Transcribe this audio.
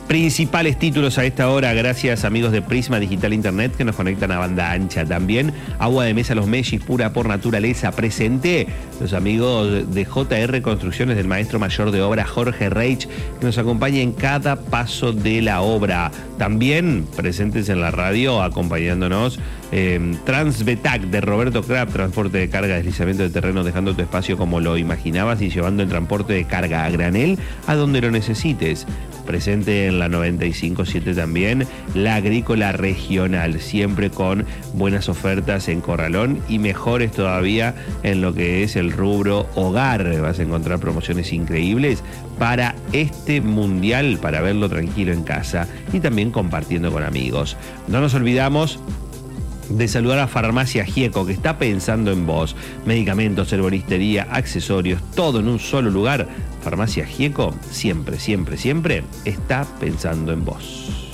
Principales títulos a esta hora, gracias amigos de Prisma Digital Internet que nos conectan a banda ancha. También agua de mesa Los Mellis, pura por naturaleza. Presente los amigos de JR Construcciones del maestro mayor de obra Jorge Reich, que nos acompaña en cada paso de la obra. También presentes en la radio acompañándonos Transbetac de Roberto Kraft, transporte de carga, deslizamiento de terreno, dejando tu espacio como lo imaginabas y llevando el transporte de carga a granel a donde lo necesites. Presente en la 95.7 también la Agrícola Regional, siempre con buenas ofertas en Corralón y mejores todavía en lo que es el rubro hogar. Vas a encontrar promociones increíbles para este mundial, para verlo tranquilo en casa y también compartiendo con amigos. No nos olvidamos de saludar a Farmacia Gieco, que está pensando en vos. Medicamentos, herboristería, accesorios, todo en un solo lugar. Farmacia Gieco siempre, siempre, siempre está pensando en vos.